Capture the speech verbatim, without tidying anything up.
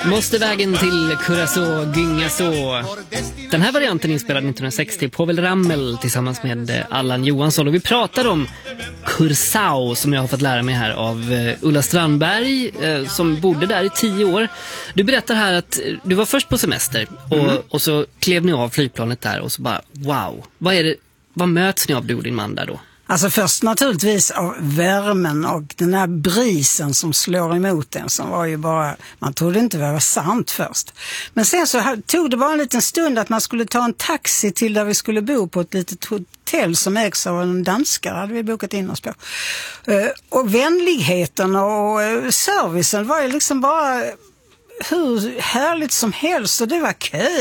Måste vägen till Curacao gynga så. Den här varianten är inspelad nittonhundrasextio på Povel Ramel tillsammans med Allan Johansson. Och vi pratar om Curacao som jag har fått lära mig här av Ulla Strandberg som bodde där i tio år. Du berättar här att du var först på semester och, mm. och så klev ni av flygplanet där och så bara wow. Vad är det, vad möts ni av, du och din man där då? Alltså först naturligtvis av värmen och den här brisen som slår emot en som var ju bara, man trodde inte det var sant först. Men sen så tog det bara en liten stund att man skulle ta en taxi till där vi skulle bo på ett litet hotell som ägs av en danskare, hade vi bokat in oss på. Och vänligheten och servicen var ju liksom bara hur härligt som helst och det var kö